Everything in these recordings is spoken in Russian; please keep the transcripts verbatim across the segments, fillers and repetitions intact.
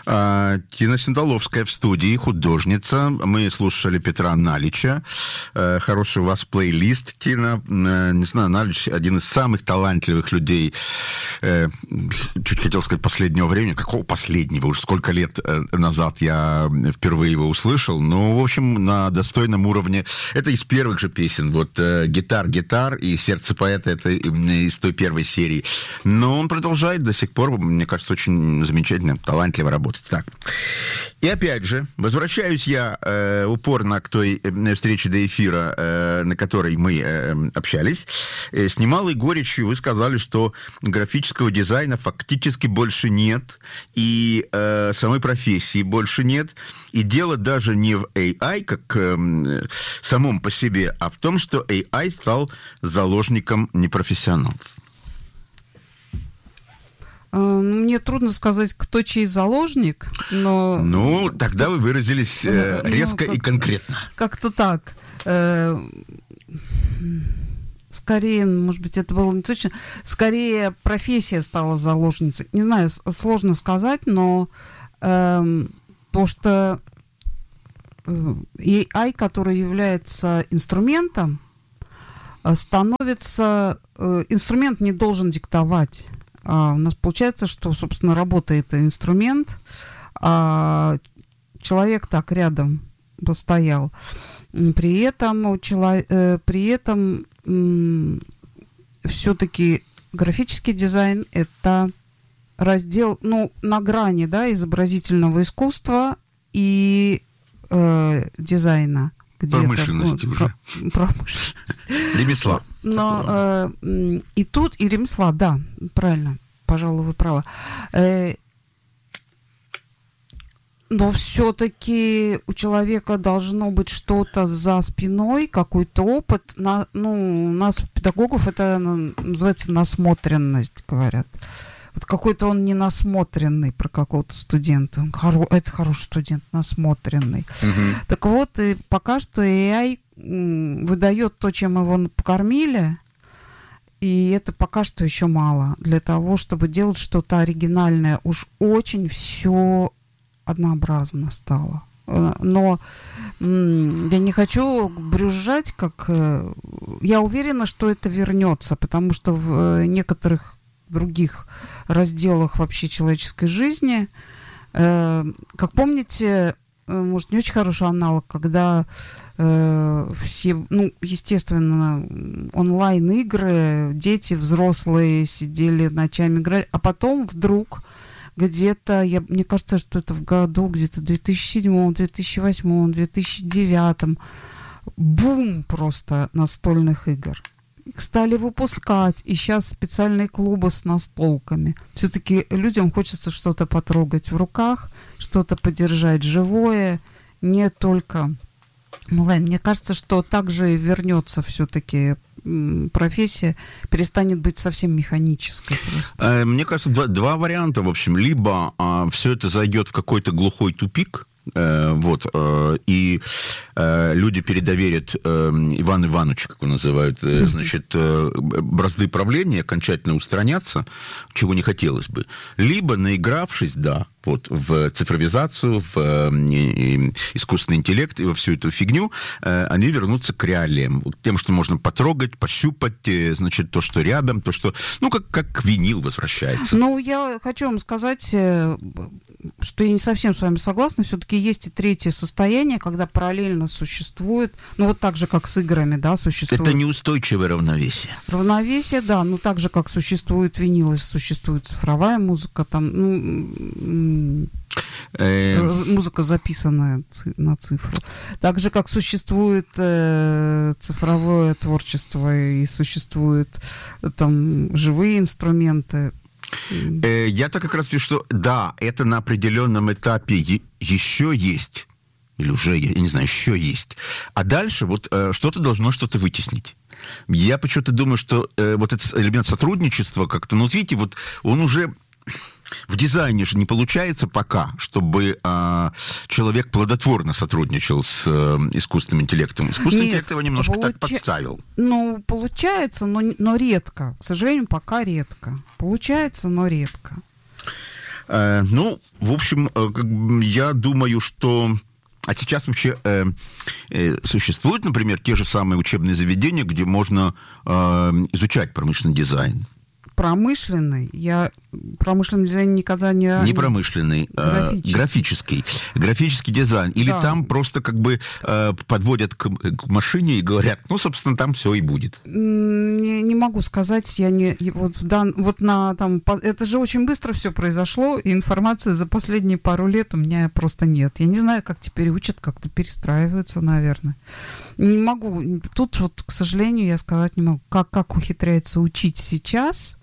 Тина Синталовская в студии, художница. Мы слушали Петра Налича. Хороший у вас плейлист, Тина. Не знаю, Налич один из самых талантливых людей, чуть хотел сказать, последнего времени. Какого последнего? Уже сколько лет назад я впервые его услышал. Ну, в общем, на достойном уровне. Это из первых же песен. Вот «Гитар, гитар» и «Сердце поэта» — это из той первой серии. Но он продолжает до сих пор, мне кажется, очень замечательно, талантливо работать. Так. И опять же, возвращаюсь я э, упорно к той э, встрече до эфира, э, на которой мы э, общались. Э, с немалой горечью вы сказали, что графического дизайна фактически больше нет, и э, самой профессии больше нет. И дело даже не в эй ай, как э, самом по себе, а в том, что эй ай стал заложником непрофессионалов. Мне трудно сказать, кто чей заложник, но... Ну, тогда вы выразились э, резко ну, как, и конкретно. Как-то так. Э, скорее, может быть, это было не точно. Скорее, профессия стала заложницей. Не знаю, сложно сказать, но э, то, что эй ай, который является инструментом, становится... Э, инструмент не должен диктовать. А у нас получается, что, собственно, работает инструмент, а человек так рядом постоял. При этом, чело... при этом все-таки графический дизайн – это раздел, ну, на грани, да, изобразительного искусства и э, дизайна. Промышленности ну, уже. Промышленность. Ремесла. Но э, и тут, и ремесла, да, правильно, пожалуй, вы правы. Э, но все-таки у человека должно быть что-то за спиной, какой-то опыт. На, ну, у нас, педагогов, это называется насмотренность, говорят. Вот какой-то он ненасмотренный про какого-то студента. Хоро... Это хороший студент, насмотренный. Uh-huh. Так вот, и пока что эй ай выдает то, чем его покормили, и это пока что еще мало для того, чтобы делать что-то оригинальное. Уж очень все однообразно стало. Но м- я не хочу брюзжать, как... Я уверена, что это вернется, потому что в некоторых других разделах вообще человеческой жизни. Э, как помните, может, не очень хороший аналог, когда э, все, ну, естественно, онлайн-игры, дети, взрослые сидели ночами, играли, а потом вдруг где-то, я, мне кажется, что это в году где-то две тысячи седьмом, две тысячи восьмом, две тысячи девятом бум просто настольных игр. Их стали выпускать, и сейчас специальные клубы с настолками. Все-таки людям хочется что-то потрогать в руках, что-то подержать живое, не только... Ну, ладно, мне кажется, что также вернется все-таки профессия, перестанет быть совсем механической просто. Мне кажется, два, два варианта, в общем. Либо а, все это зайдет в какой-то глухой тупик, вот, и люди передоверят Ивану Ивановичу, как его называют, значит, бразды правления окончательно устранятся, чего не хотелось бы. Либо, наигравшись, да, вот, в цифровизацию, в искусственный интеллект и во всю эту фигню, они вернутся к реалиям, к тем, что можно потрогать, пощупать, значит, то, что рядом, то, что, ну, как, как винил возвращается. Ну, я хочу вам сказать, что я не совсем с вами согласна, все-таки есть и третье состояние, когда параллельно существует, ну, вот так же, как с играми, да, существует... Это неустойчивое равновесие. Равновесие, да, ну, так же, как существует винил, и существует цифровая музыка, там, ну, музыка, записанная на цифру. Так же, как существует э, цифровое творчество и существуют там живые инструменты. Я-то как раз вижу, что да, это на определенном этапе е- еще есть. Или уже, я не знаю, еще есть. А дальше вот э, что-то должно что-то вытеснить. Я почему-то думаю, что э, вот этот элемент сотрудничества как-то, ну, вот видите, вот он уже... В дизайне же не получается пока, чтобы э, человек плодотворно сотрудничал с э, искусственным интеллектом. Искусственный Нет, интеллект его немножко получа... так подставил. Ну, получается, но, но редко. К сожалению, пока редко. Получается, но редко. Э, ну, в общем, э, я думаю, что... А сейчас вообще э, э, существуют, например, те же самые учебные заведения, где можно э, изучать промышленный дизайн. Промышленный? Я промышленный дизайн никогда не... Не промышленный, графический. Э, графический. Графический дизайн. Или да. Там просто как бы э, подводят к, к машине и говорят, ну, собственно, там все и будет. Не, не могу сказать, я не... Вот, дан, вот на там... Это же очень быстро все произошло, и информации за последние пару лет у меня просто нет. Я не знаю, как теперь учат, как-то перестраиваются, наверное. Не могу. Тут вот, к сожалению, я сказать не могу. Как, как ухитряются учить сейчас...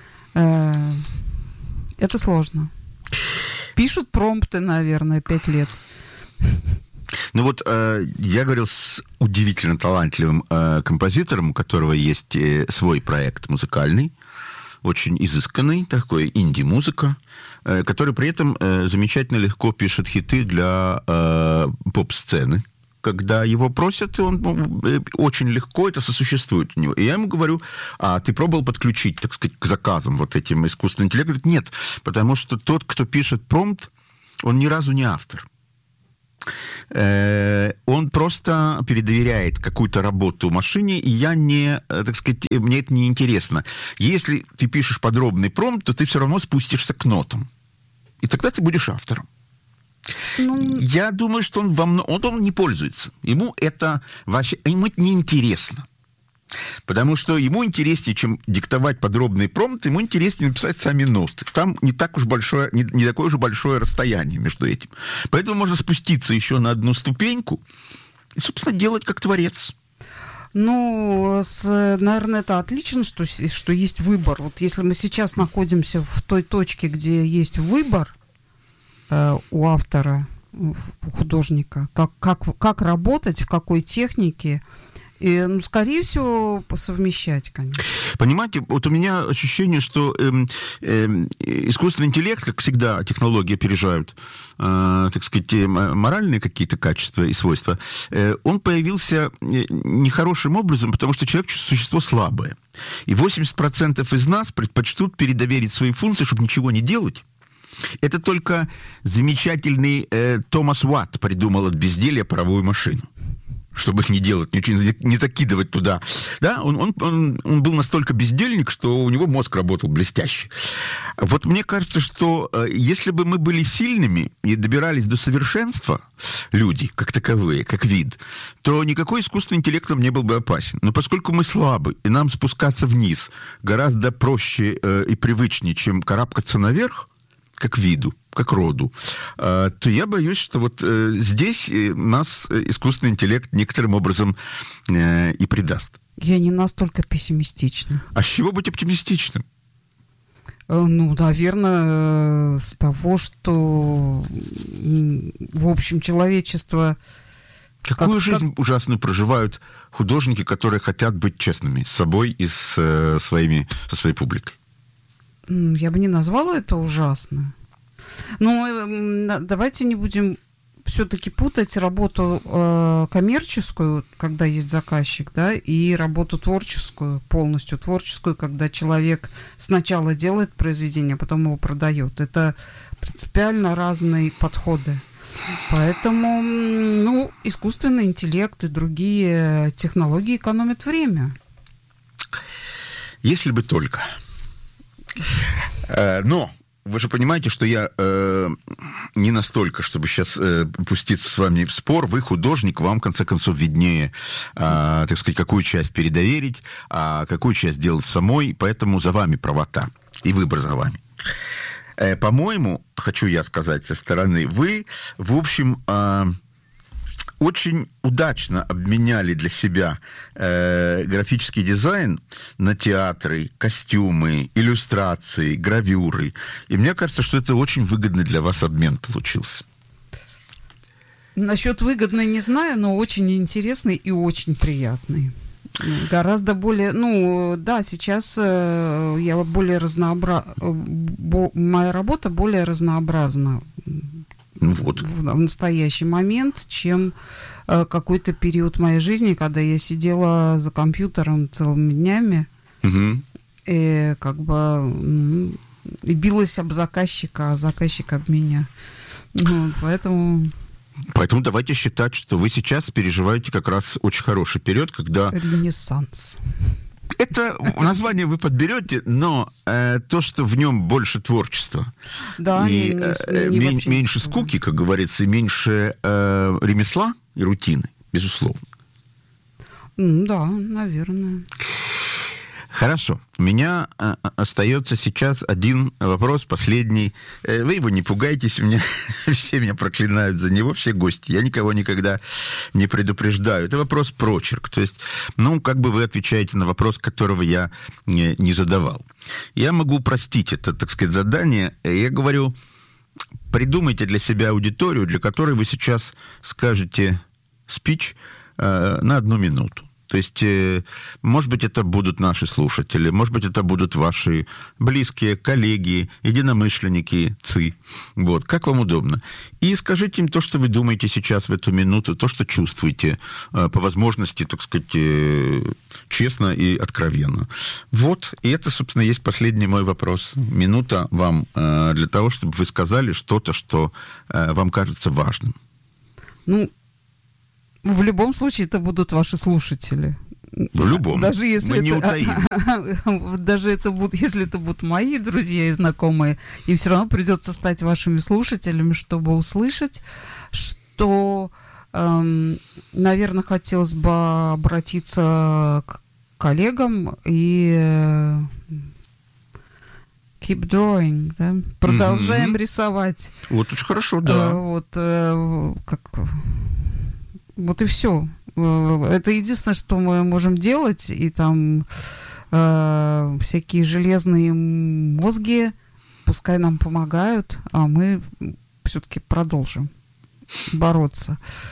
Это сложно. Пишут промпты, наверное, пять лет. Ну вот э, я говорил с удивительно талантливым э, композитором, у которого есть э, свой проект музыкальный, очень изысканный, такой инди-музыка, э, который при этом э, замечательно легко пишет хиты для э, поп-сцены. Когда его просят, он ну, очень легко это сосуществует у него. И я ему говорю, а ты пробовал подключить, так сказать, к заказам вот этим искусственным интеллектом? Говорит, нет, потому что тот, кто пишет промпт, он ни разу не автор. Э-э- он просто передоверяет какую-то работу машине, и я не, так сказать, мне это не интересно. Если ты пишешь подробный промпт, то ты все равно спустишься к нотам. И тогда ты будешь автором. Ну... Я думаю, что он, вам, он, он не пользуется. Ему это вообще ему это неинтересно. Потому что ему интереснее, чем диктовать подробный промпт, ему интереснее написать сами ноты. Там не, так уж большое, не, не такое уж большое расстояние между этим. Поэтому можно спуститься еще на одну ступеньку и, собственно, делать как творец. Ну, с, наверное, это отлично, что, что есть выбор. Вот если мы сейчас находимся в той точке, где есть выбор, у автора, у художника, как, как, как работать, в какой технике, и, ну, скорее всего, посовмещать, конечно. Понимаете, вот у меня ощущение, что э, э, искусственный интеллект, как всегда, технологии опережают, э, так сказать, моральные какие-то качества и свойства, э, он появился нехорошим образом, потому что человек существо слабое. И восемьдесят процентов из нас предпочтут передоверить свои функции, чтобы ничего не делать. Это только замечательный э, Томас Уатт придумал от безделья паровую машину, чтобы не делать ничего, не закидывать туда. Да, он, он, он, он был настолько бездельник, что у него мозг работал блестяще. Вот мне кажется, что э, если бы мы были сильными и добирались до совершенства, люди, как таковые, как вид, то никакой искусственный интеллект нам не был бы опасен. Но поскольку мы слабы, и нам спускаться вниз гораздо проще э, и привычнее, чем карабкаться наверх, как виду, как роду, то я боюсь, что вот здесь нас искусственный интеллект некоторым образом и предаст. Я не настолько пессимистична. А с чего быть оптимистичным? Ну, наверное, с того, что, в общем, человечество... Какую как, жизнь как... ужасную проживают художники, которые хотят быть честными с собой и с своими, со своей публикой? Я бы не назвала это ужасно. Но давайте не будем все-таки путать работу э, коммерческую, когда есть заказчик, да, и работу творческую, полностью творческую, когда человек сначала делает произведение, а потом его продает. Это принципиально разные подходы. Поэтому, ну, искусственный интеллект и другие технологии экономят время. Если бы только... Но вы же понимаете, что я э, не настолько, чтобы сейчас э, пуститься с вами в спор. Вы художник, вам, в конце концов, виднее, э, так сказать, какую часть передоверить, а какую часть делать самой, поэтому за вами правота и выбор за вами. Э, по-моему, хочу я сказать со стороны, вы, в общем... Э, очень удачно обменяли для себя э, графический дизайн на театры, костюмы, иллюстрации, гравюры. И мне кажется, что это очень выгодный для вас обмен получился. Насчет выгодный не знаю, но очень интересный и очень приятный. Гораздо более... Ну, да, сейчас э, я более разнообразна... Бо... Моя работа более разнообразна. Ну, вот. В, в настоящий момент, чем э, какой-то период моей жизни, когда я сидела за компьютером целыми днями, угу. и как бы, и билась об заказчика, а заказчик об меня. Вот, поэтому... Поэтому давайте считать, что вы сейчас переживаете как раз очень хороший период, когда... Ренессанс. Это название вы подберете, но э, то, что в нем больше творчества, да, и не, э, не, мен, меньше скуки, как говорится, и меньше э, ремесла и рутины, безусловно. Да, наверное. Хорошо. У меня э, остается сейчас один вопрос, последний. Э, вы его не пугайтесь, у меня все меня проклинают за него, все гости. Я никого никогда не предупреждаю. Это вопрос прочерк. То есть, ну, как бы вы отвечаете на вопрос, которого я не, не задавал. Я могу упростить это, так сказать, задание. Я говорю, придумайте для себя аудиторию, для которой вы сейчас скажете спич э, на одну минуту. То есть, может быть, это будут наши слушатели, может быть, это будут ваши близкие, коллеги, единомышленники, ЦИ. Вот, как вам удобно. И скажите им то, что вы думаете сейчас в эту минуту, то, что чувствуете, по возможности, так сказать, честно и откровенно. Вот, и это, собственно, есть последний мой вопрос. Минута вам для того, чтобы вы сказали что-то, что вам кажется важным. Ну, в любом случае, это будут ваши слушатели. В любом. Даже если мы не это, утаим. Даже это будут, если это будут мои друзья и знакомые, им все равно придется стать вашими слушателями, чтобы услышать, что, эм, наверное, хотелось бы обратиться к коллегам и э, keep drawing, да? Продолжаем mm-hmm. рисовать. Вот очень хорошо, да. Э, вот э, как... Вот и все. Это единственное, что мы можем делать. И там э, всякие железные мозги пускай нам помогают, а мы все-таки продолжим бороться.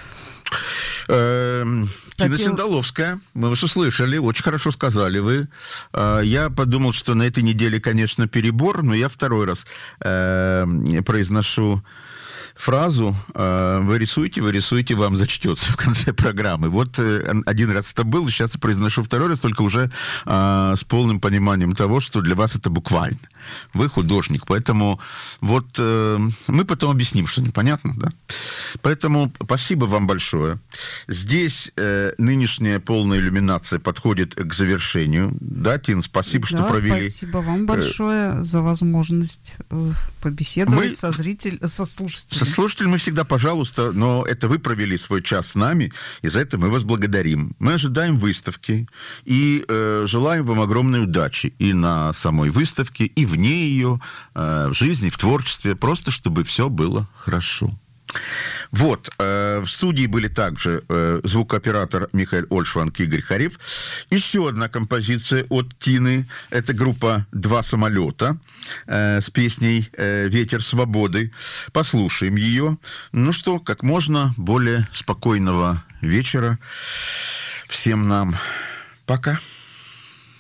Тина Сендаловская, мы вас услышали, очень хорошо сказали вы. Я подумал, что на этой неделе, конечно, перебор, но я второй раз произношу фразу «Вы рисуете, вы рисуете, вам зачтется» в конце программы. Вот один раз это был, сейчас я произношу второй раз, только уже а, с полным пониманием того, что для вас это буквально. Вы художник, поэтому вот э, мы потом объясним, что непонятно, да? Поэтому спасибо вам большое. Здесь э, нынешняя полная иллюминация подходит к завершению. Да, Тин, спасибо, да, что провели. Спасибо вам большое за возможность побеседовать мы... со зрителями, со слушателями. Со слушателями мы всегда, пожалуйста, но это вы провели свой час с нами, и за это мы вас благодарим. Мы ожидаем выставки и э, желаем вам огромной удачи и на самой выставке, и вне ее, э, в жизни, в творчестве, просто чтобы все было хорошо. Вот, э, в студии были также э, звукооператор Михаил Ольшванг, Игорь Харев. Еще одна композиция от Тины. Это группа «Два самолета» э, с песней э, «Ветер свободы». Послушаем ее. Ну что, как можно более спокойного вечера. Всем нам пока.